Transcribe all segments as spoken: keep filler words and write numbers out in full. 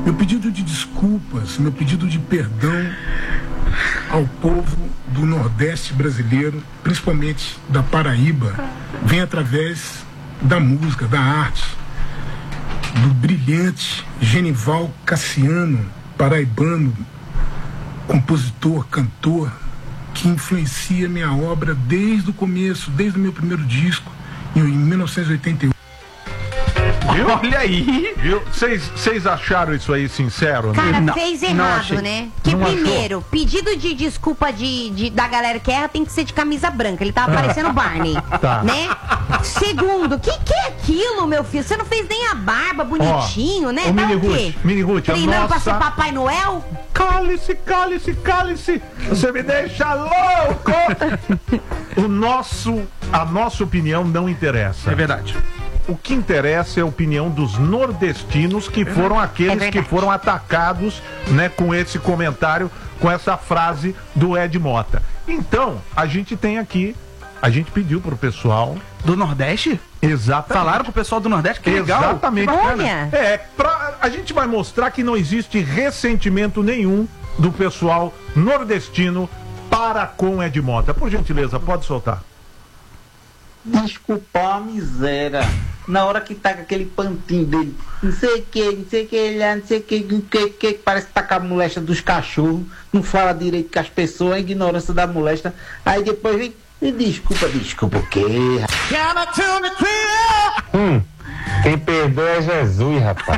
Meu pedido de desculpas, meu pedido de perdão ao povo do Nordeste brasileiro, principalmente da Paraíba, vem através da música, da arte, do brilhante Genival Cassiano, paraibano, compositor, cantor, que influencia minha obra desde o começo, desde o meu primeiro disco, em mil novecentos e oitenta e oito. Viu? Olha aí, viu? Vocês acharam isso aí sincero? Cara, né? fez errado, né? Que Não primeiro, achou? pedido de desculpa de, de- da galera que erra tem que ser de camisa branca. Ele tava parecendo o Barney, Tá. né? Segundo, o que, que é aquilo, meu filho? Você não fez nem a barba bonitinho, Ó, né? ô, Tá Mini o quê? Ruth, Mini Ruth, a Treinando pra nossa- ser Papai Noel? Cale-se, cale-se, cale-se. Você me deixa louco. O nosso, a nossa opinião não interessa. É verdade. O que interessa é a opinião dos nordestinos, que foram aqueles É que verdade. foram atacados, né, com esse comentário, com essa frase do Ed Mota. Então, a gente tem aqui, a gente pediu pro pessoal. Do Nordeste? Exatamente. Falaram com o pessoal do Nordeste? Que legal. Exatamente. Que bacana. Olha. É, pra, a gente vai mostrar que não existe ressentimento nenhum do pessoal nordestino para com Ed Mota. Por gentileza, pode soltar. Desculpar a miséria. Na hora que tá com aquele pantinho dele, não sei o que, não sei o que, não sei o que, não sei o que, parece que tá com a molesta dos cachorros, não fala direito com as pessoas, a ignorância da molesta. Aí depois vem, e desculpa, desculpa o quê? Hum, quem perdoa é Jesus, rapaz.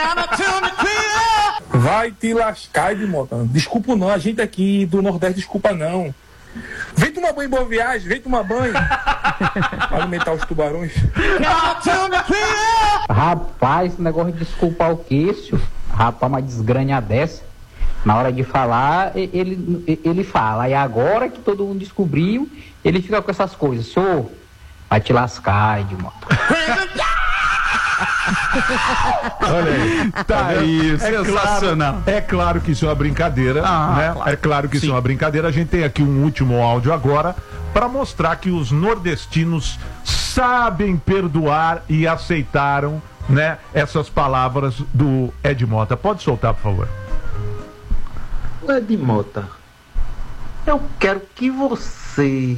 Vai te lascar, Edmota. Desculpa não, a gente aqui do Nordeste, desculpa não. Vem tomar banho em Boa Viagem, vem tomar banho. Pra alimentar os tubarões. Rapaz, esse negócio de desculpar o queixo, rapaz, uma desgranha dessa. Na hora de falar, e- ele, ele fala. E agora que todo mundo descobriu, ele fica com essas coisas. Senhor, vai te lascar, Edmota. Olha aí. Tá aí, sensacional. Claro, é claro que isso é uma brincadeira, Ah, né? claro. É claro que isso Sim. é uma brincadeira. A gente tem aqui um último áudio agora para mostrar que os nordestinos sabem perdoar e aceitaram, né, essas palavras do Ed Mota. Pode soltar, por favor. Ed Mota, eu quero que você...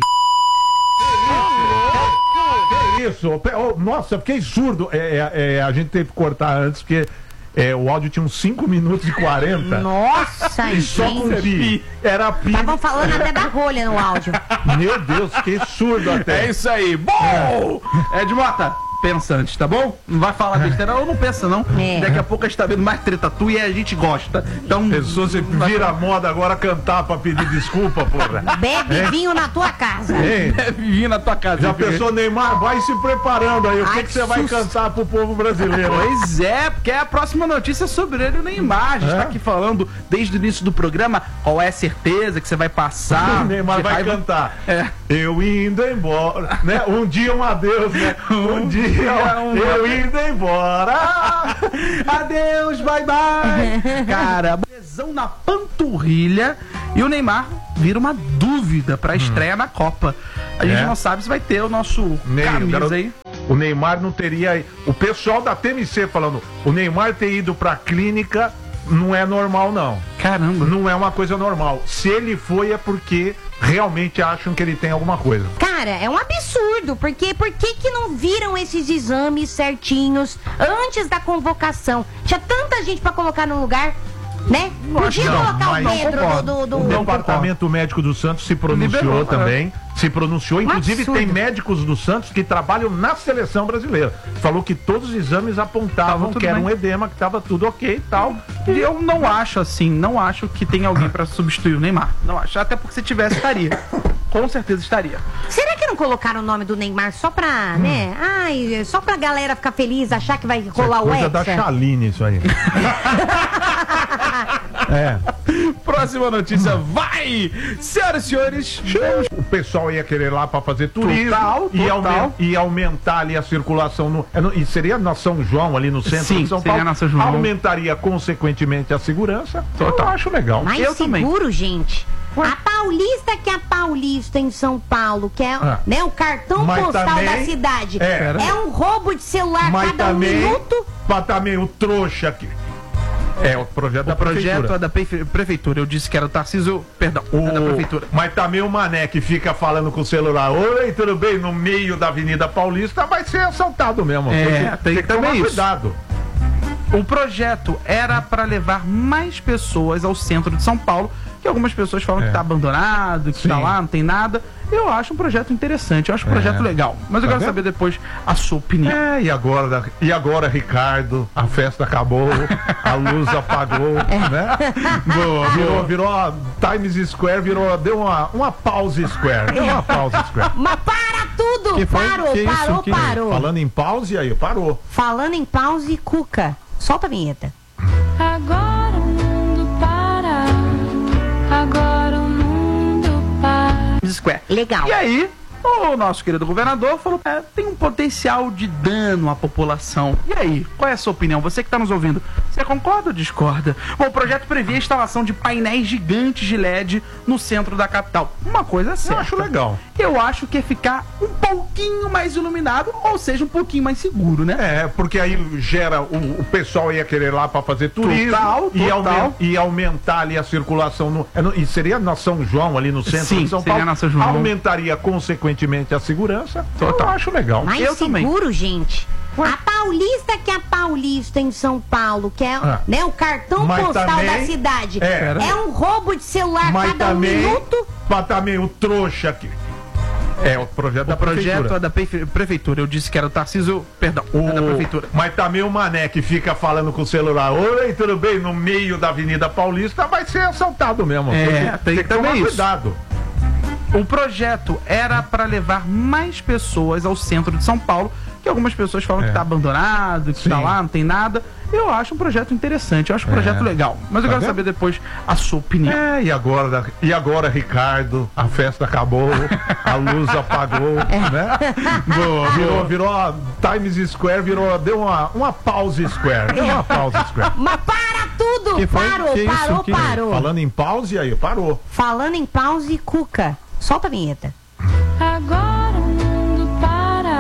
Que isso? Pe- oh, nossa, fiquei surdo. É, é, é, a gente teve que cortar antes, porque é, o áudio tinha uns cinco minutos e quarenta. Nossa, E só com gente. pi. Era pi. Estavam falando até da rolha no áudio. Meu Deus, fiquei surdo até. É isso aí. Bom! Ed Mota, pensa antes, tá bom? Não vai falar besteira, ou não pensa não. É. Daqui a pouco a gente tá vendo mais treta tua e a gente gosta. Então, Pessoa, você vira moda agora cantar pra pedir desculpa, porra. Bebe vinho na tua casa. Hein? deve vir na tua casa. Já viu? pensou, Neymar? Vai se preparando aí. O que, Ai, que você vai susto. cantar pro povo brasileiro? Pois é, porque é a próxima notícia sobre ele, o Neymar. A gente É? tá aqui falando desde o início do programa qual é a certeza que você vai passar. O Neymar que vai raiva- cantar. É. Eu indo embora, né? Um dia um adeus, né? Um dia um eu indo embora. Adeus, bye bye. Cara, lesão na panturrilha e o Neymar vira uma dúvida pra estreia na Copa. A gente É. não sabe se vai ter o nosso Ney, o camisa garoto- aí. O Neymar não teria. O pessoal da T M C falando, o Neymar ter ido pra clínica não é normal, não. Caramba. Não é uma coisa normal. Se ele foi, é porque realmente acham que ele tem alguma coisa. Cara, é um absurdo, porque por que que não viram esses exames certinhos antes da convocação? Tinha tanta gente pra colocar no lugar, né? Podia Não, colocar mas o não Pedro concordo. do... do, O do... Departamento Médico do Santos se pronunciou Liberou, também. Se pronunciou. Inclusive, absurdo. tem médicos do Santos que trabalham na seleção brasileira. Falou que todos os exames apontavam Tava tudo que era bem. um edema, que estava tudo ok e tal. E eu não acho assim, não acho que tem alguém pra substituir o Neymar. Não acho. Até porque se tivesse, estaria. Com certeza estaria. Será que não colocaram o nome do Neymar só pra, né? Ai, só pra galera ficar feliz, achar que vai Isso rolar é o coisa da Hexa? Chaline, isso aí. É. Próxima notícia, vai! Senhoras e senhores, vamos... O pessoal ia querer lá para fazer turismo Total, e, total. aumen- e aumentar ali a circulação no, é no- e seria na São João ali no centro Sim, de São seria Paulo. na São João. Aumentaria consequentemente a segurança. Total. Eu acho legal. Mais Eu também. seguro, gente. A Paulista que é a Paulista em São Paulo, que é Ah. né, o cartão Mas postal também- da cidade. É. É um roubo de celular Mas cada um também, minuto. mas também o trouxa que É, o projeto O da projeto prefeitura. é da prefe- prefeitura. Eu disse que era o Tarcísio. Perdão, O... é da prefeitura. Mas também o Mané que fica falando com o celular, oi, tudo bem, no meio da Avenida Paulista, vai ser assaltado mesmo. É, tem que que tomar também isso. cuidado. O projeto era para levar mais pessoas ao centro de São Paulo, que algumas pessoas falam É. que tá abandonado, que Sim. tá lá, não tem nada. Eu acho um projeto interessante, eu acho um projeto É. legal. Mas eu Tá quero vendo? saber depois a sua opinião. É, e agora, e agora, Ricardo, a festa acabou, a luz apagou, né? Boa, Virou, boa. virou a Times Square, virou, deu uma, uma pause square. Deu uma pause square. Mas para tudo! Que foi? Parou, Que isso? parou, Que- parou. Falando em pause, aí, parou. Falando em pause, Cuca. Solta a vinheta. Agora o mundo para. Agora o mundo para. Square. Legal. E aí, o nosso querido governador falou que é, tem um potencial de dano à população. E aí, qual é a sua opinião? Você que está nos ouvindo, você concorda ou discorda? Bom, o projeto previa a instalação de painéis gigantes de L E D no centro da capital. Uma coisa é certa. Eu acho legal. Eu acho que é ficar um pouquinho mais iluminado, ou seja, um pouquinho mais seguro, né? É, porque aí gera, o, o pessoal ia querer lá pra fazer turismo. Total, e, total. aumen- e aumentar ali a circulação. No, é no- e seria na São João, ali no centro Sim, de São seria Paulo. na São João. Aumentaria consequentemente a segurança. Total. Eu acho legal. Mais Eu também. seguro, gente. A Paulista que é a Paulista em São Paulo, que é Ah. né, o cartão Mas postal também- da cidade. É. É um roubo de celular Mas cada um também, minuto. mas também o trouxa aqui. É, o projeto da O projeto prefeitura. é da prefe- prefeitura. Eu disse que era o Tarcísio. Perdão, O... é da prefeitura. Mas também o Mané que fica falando com o celular, oi, tudo bem, no meio da Avenida Paulista, vai ser assaltado mesmo. É, tem que que também tomar isso. cuidado. O projeto era para levar mais pessoas ao centro de São Paulo, que algumas pessoas falam É. que tá abandonado, que Sim. tá lá, não tem nada. Eu acho um projeto interessante, eu acho um projeto É. legal. Mas eu Tá quero vendo? saber depois a sua opinião. É, e agora, e agora, Ricardo, a festa acabou, a luz apagou, né? Boa, Virou, boa. virou a Times Square, virou, deu uma, uma pause square. Deu uma pause square. Mas para tudo! Que foi? Parou, Que isso? parou, Que- parou. Falando em pause, aí, parou. Falando em pause, Cuca. Solta a vinheta. Agora o mundo para.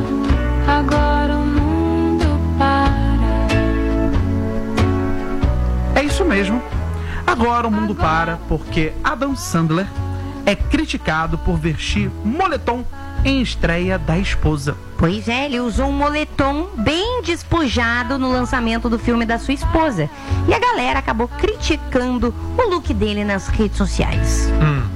Agora o mundo para. É isso mesmo. Agora o mundo para porque Adam Sandler é criticado por vestir moletom em estreia da esposa. Pois é, ele usou um moletom bem despojado no lançamento do filme da sua esposa. E a galera acabou criticando o look dele nas redes sociais.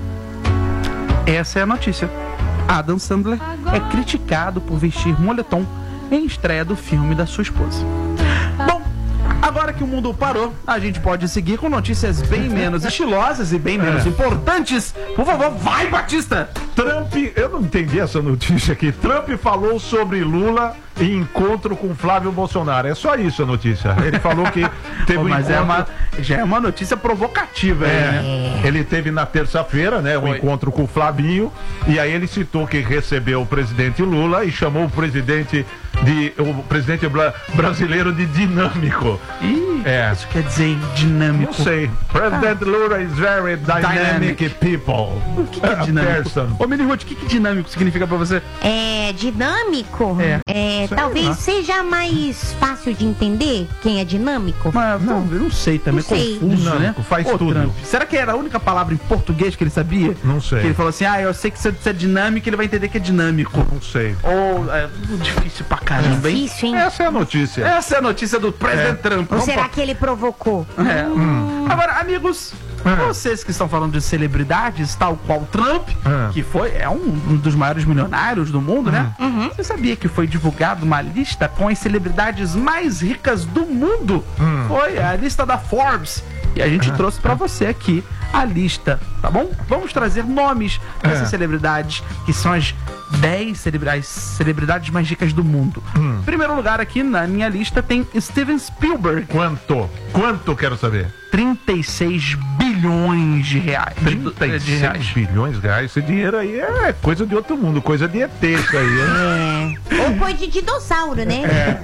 Essa é a notícia. Adam Sandler é criticado por vestir moletom em estreia do filme da sua esposa. Bom, agora que o mundo parou, a gente pode seguir com notícias bem menos estilosas e bem menos É. importantes. Por favor, vai, Batista! Trump, eu não entendi essa notícia aqui. Trump falou sobre Lula em encontro com Flávio Bolsonaro. É só isso a notícia. Ele falou que teve Pô, um mas encontro... é uma, já é uma notícia provocativa, aí, né? É, ele teve na terça-feira, né, um Foi. encontro com o Flavinho, e aí ele citou que recebeu o presidente Lula e chamou o presidente de o presidente bra- brasileiro de dinâmico. Ih, É. isso quer dizer dinâmico. Não sei. President Lula is very dynamic, Dynamic. people. O que, que é A dinâmico? person. Ô, Mini Ruth, o que, que dinâmico significa pra você? É dinâmico? É. É, Sei talvez lá. seja mais fácil de entender quem é dinâmico. Mas, não, eu não sei também, Não sei. confuso, Dinâmico, né? faz Ô, tudo. Trump, será que era a única palavra em português que ele sabia? Não sei. Que ele falou assim, ah, eu sei que se você é dinâmico, ele vai entender que é dinâmico. Não sei. Ou, é tudo difícil pra caramba, hein? Difícil, hein? Essa é a notícia. Essa é a notícia do presidente É. Trump. Ou Vamos será pra- que ele provocou? É. Agora, amigos, É. vocês que estão falando de celebridades, tal qual Trump, É. que foi é um, um dos maiores milionários do mundo, né? Você sabia que foi divulgada uma lista com as celebridades mais ricas do mundo? Foi a lista da Forbes. E a gente trouxe pra você aqui a lista, tá bom? Vamos trazer nomes dessas É. celebridades, que são as dez celebridades, celebridades mais ricas do mundo. Em primeiro lugar aqui na minha lista tem Steven Spielberg, Quanto? Quanto quero saber? trinta e seis bilhões de reais. trinta e de seis bilhões de reais. Esse dinheiro aí é coisa de outro mundo, coisa de E T isso aí. né? É. Ou coisa de dinossauro, né?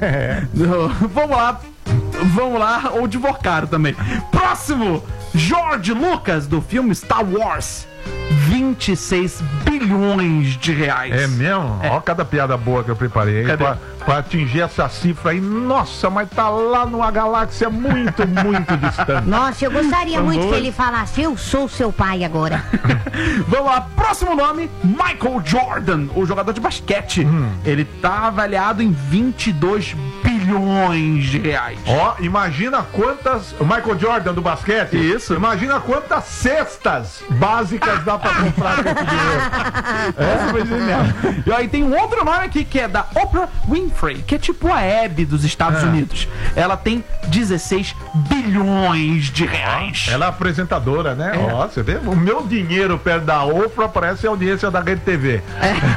Vamos lá. Vamos lá, ou divorcaram também. Próximo, George Lucas, do filme Star Wars. vinte e seis bilhões de reais. É mesmo? É. Ó, cada piada boa que eu preparei Cadê? pra, pra atingir essa cifra aí. Nossa, mas tá lá numa galáxia muito, muito distante. Nossa, eu gostaria muito Vamos. que ele falasse, eu sou seu pai agora. Vamos lá, próximo nome, Michael Jordan, o jogador de basquete. Hum. Ele tá avaliado em vinte e dois bilhões de reais. Ó, imagina quantas. O Michael Jordan do basquete. Isso. Imagina quantas cestas básicas dá pra comprar com esse dinheiro. É, foi genial. E aí tem um outro nome aqui que é da Oprah Winfrey, que é tipo a Hebe dos Estados É. Unidos. Ela tem dezesseis bilhões de reais. Ela é apresentadora, né? É. Ó, você vê? O meu dinheiro perto da Oprah parece a audiência da Rede T V.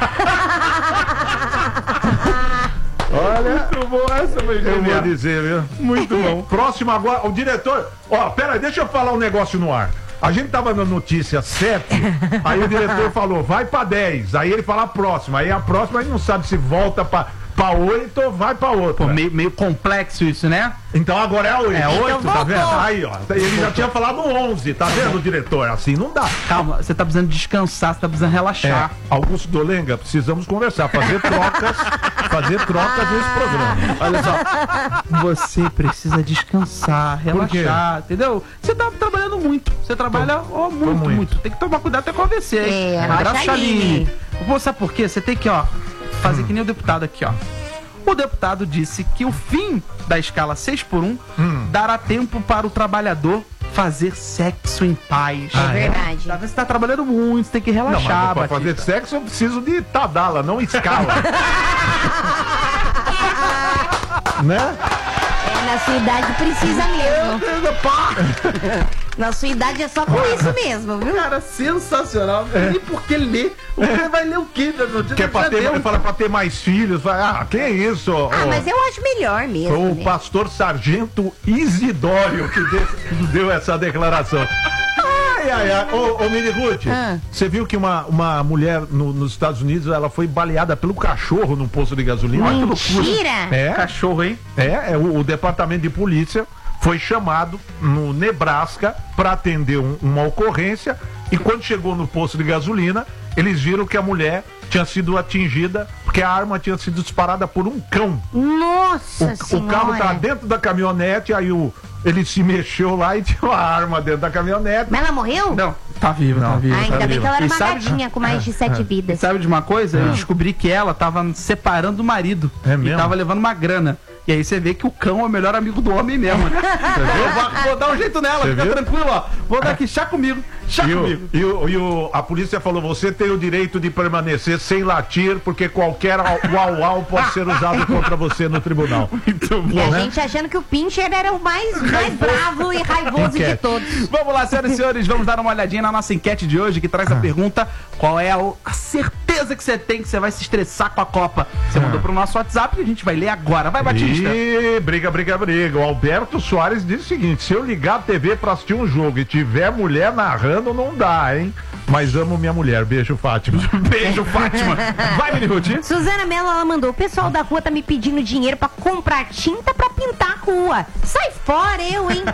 Olha, Muito bom, essa foi eu vou genial. dizer, viu? Muito bom. Próximo agora, o diretor. Ó, pera aí, deixa eu falar um negócio no ar. A gente tava na notícia sete, aí o diretor falou, vai pra dez. Aí ele fala a próxima. Aí a próxima a gente não sabe se volta pra, pra oito ou vai pra outra. Pô, meio, meio complexo isso, né? Então agora é a oito. É oito, tá voltou. vendo? Aí, ó. Ele já tinha falado onze, tá vendo, diretor? Assim não dá. Calma, você tá precisando descansar, você tá precisando relaxar. É, Augusto Dolenga, precisamos conversar, fazer trocas, fazer trocas nesse programa. Olha só, você precisa descansar, Por quê? relaxar, entendeu? Você tá trabalhando muito, você trabalha ó, muito, muito. muito, Tem que tomar cuidado até com a A V C, hein? É, Um abraço, Rocha Chaline. Aline. Pô, sabe por quê? Você tem que, ó, fazer que nem o deputado aqui, ó. O deputado disse que o fim da escala seis por um dará tempo para o trabalhador fazer sexo em paz. É verdade. Tá vendo? Você tá trabalhando muito, você tem que Não, relaxar, mas pra fazer Batista. sexo eu preciso de Tadala, não escala. Né? É, na sua idade precisa mesmo. Na sua idade é só com isso mesmo, viu? Cara, sensacional. E por que ler? O cara vai ler o quê? Meu Deus, Que é pra já ter, deu. fala pra ter mais filhos. Fala, ah, que isso? Ah, ó. mas eu acho melhor mesmo. Foi o né? pastor Sargento Isidório que deu, deu essa declaração. Ai, ai, ai. Ô, ô Mini Ruth, Ah. você viu que uma, uma mulher no- nos Estados Unidos, ela foi baleada pelo cachorro num posto de gasolina? Olha que loucura. Mentira! É, Cachorro, hein? é, é o, o departamento de polícia foi chamado no Nebraska para atender um- uma ocorrência e quando chegou no posto de gasolina, eles viram que a mulher tinha sido atingida porque a arma tinha sido disparada por um cão. Nossa O, o senhora. carro tá dentro da caminhonete, aí o, ele se mexeu lá e tinha uma arma dentro da caminhonete. Mas ela morreu? Não, tá viva, tá viva. Ah, ainda tá bem viva. que ela era E uma sabe, gatinha com mais de sete E vidas. sabe de uma coisa? Eu descobri que ela tava separando do marido. É e mesmo? tava levando uma grana. E aí você vê que o cão é o melhor amigo do homem mesmo. Né? Eu vou, vou dar um jeito nela, Você fica viu? tranquilo, ó. Vou dar aqui, chá comigo, chá E, comigo. o, e, o, e o- a polícia falou: você tem o direito de permanecer sem latir, porque qualquer uau-uau pode ser usado contra você no tribunal. Muito E bom, a né? gente achando que o Pincher era o mais, mais bravo e raivoso de Enquete. todos. Vamos lá, senhoras e senhores, vamos dar uma olhadinha na nossa enquete de hoje, que traz a pergunta: qual é a, a certeza que você tem que você vai se estressar com a Copa? Você mandou pro nosso WhatsApp e a gente vai ler agora. Vai, Batista. E briga, briga, briga. O Alberto Soares diz o seguinte: se eu ligar a T V pra assistir um jogo e tiver mulher narrando, não dá, hein? Mas amo minha mulher. Beijo, Fátima. Beijo, Fátima. Vai, Mini Ruth. Suzana Mello, ela mandou: o pessoal da rua tá me pedindo dinheiro pra comprar tinta pra pintar a rua. Sai fora, eu, hein?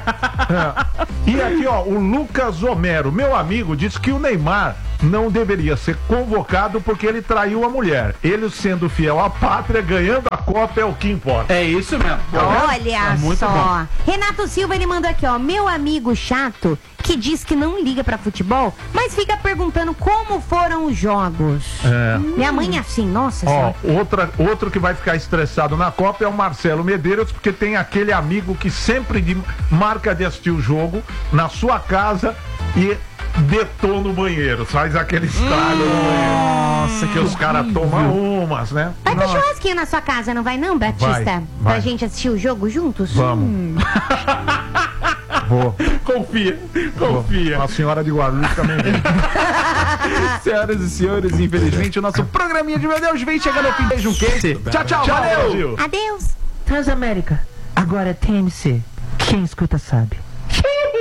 E aqui, ó, o Lucas Homero, meu amigo, diz que o Neymar não deveria ser convocado porque ele traiu a mulher. Ele, sendo fiel à pátria, ganhando a Copa é o que importa. É isso mesmo. Olha É muito só. bom. Renato Silva, ele mandou aqui, ó. Meu amigo chato que diz que não liga pra futebol, mas fica perguntando como foram os jogos. É. Minha mãe é assim, nossa Ó, senhora. outra, outro que vai ficar estressado na Copa é o Marcelo Medeiros, porque tem aquele amigo que sempre de, marca de assistir o jogo na sua casa e detona o banheiro, faz aquele estrago no banheiro. Nossa, que os caras tomam umas, né? Vai ter churrasquinho na sua casa, não vai não, Batista? Vai, Pra vai. gente assistir o jogo juntos? Vamos. Vou. Confia, confia. A senhora de Guarulhos também vem. Senhoras e senhores, infelizmente o nosso programinha de meu Deus vem chegando ao fim. Beijo, um queijo. Tchau, tchau, Tchau, valeu. Brasil. Adeus. Transamérica, agora é T M C. Quem escuta sabe.